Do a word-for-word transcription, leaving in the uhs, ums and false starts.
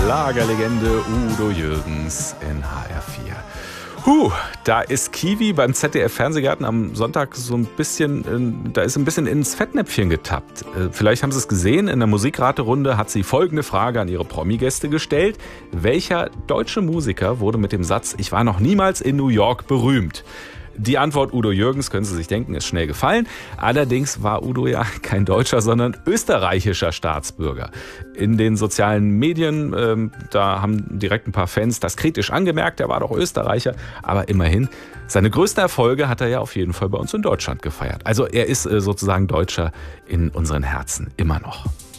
Schlagerlegende Udo Jürgens in H R vier. Huh, da ist Kiwi beim Z D F-Fernsehgarten am Sonntag so ein bisschen, da ist ein bisschen ins Fettnäpfchen getappt. Vielleicht haben Sie es gesehen, in der Musikraterunde hat sie folgende Frage an ihre Promi-Gäste gestellt. Welcher deutsche Musiker wurde mit dem Satz, ich war noch niemals in New York, berühmt? Die Antwort Udo Jürgens, können Sie sich denken, ist schnell gefallen. Allerdings war Udo ja kein deutscher, sondern österreichischer Staatsbürger. In den sozialen Medien, ähm, da haben direkt ein paar Fans das kritisch angemerkt, er war doch Österreicher. Aber immerhin, seine größten Erfolge hat er ja auf jeden Fall bei uns in Deutschland gefeiert. Also er ist äh, sozusagen Deutscher in unseren Herzen, immer noch.